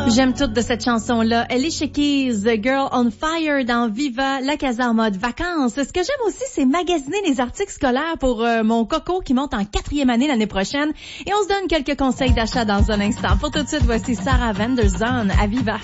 J'aime toute de cette chanson-là. Alicia Keys, The Girl on Fire dans Viva, la casa en mode vacances. Ce que j'aime aussi, c'est magasiner les articles scolaires pour mon coco qui monte en 4e année l'année prochaine. Et on se donne quelques conseils d'achat dans un instant. Pour tout de suite, voici Sarah Vanderzon à Viva.